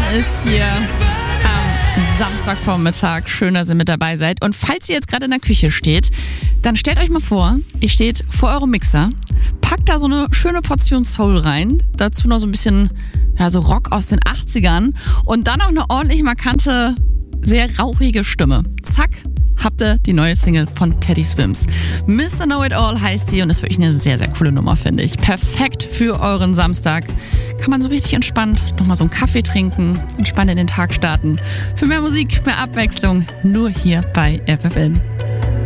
ist hier am Samstagvormittag. Schön, dass ihr mit dabei seid. Und falls ihr jetzt gerade in der Küche steht, dann stellt euch mal vor, ihr steht vor eurem Mixer, packt da so eine schöne Portion Soul rein, dazu noch so ein bisschen so Rock aus den 80ern und dann auch eine ordentlich markante, sehr rauchige Stimme. Zack, habt ihr die neue Single von Teddy Swims. Mr. Know It All heißt sie und ist wirklich eine sehr, sehr coole Nummer, finde ich. Perfekt für euren Samstag. Kann man so richtig entspannt nochmal so einen Kaffee trinken, entspannt in den Tag starten. Für mehr Musik, mehr Abwechslung, nur hier bei FFN.